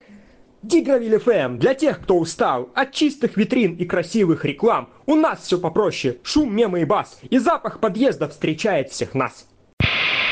Дигровиль ФМ для тех, кто устал от чистых витрин и красивых реклам. У нас все попроще. Шум, мемы и бас. И запах подъезда встречает всех нас.